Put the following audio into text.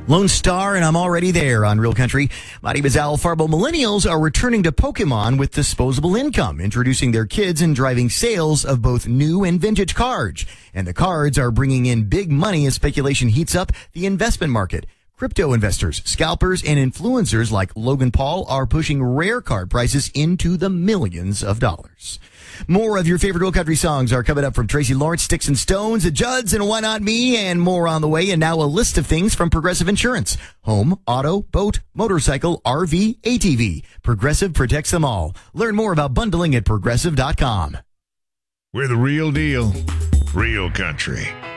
Lone Star, and I'm already there on Real Country. My name is Al Farbo. Millennials are returning to Pokemon with disposable income, introducing their kids and driving sales of both new and vintage cards. And the cards are bringing in big money as speculation heats up the investment market. Crypto investors, scalpers, and influencers like Logan Paul are pushing rare card prices into the millions of dollars. More of your favorite Real Country songs are coming up from Tracy Lawrence, Sticks and Stones, the Judds, and Why Not Me, and more on the way. And now a list of things from Progressive Insurance. Home, auto, boat, motorcycle, RV, ATV. Progressive protects them all. Learn more about bundling at Progressive.com. We're the real deal. Real Country.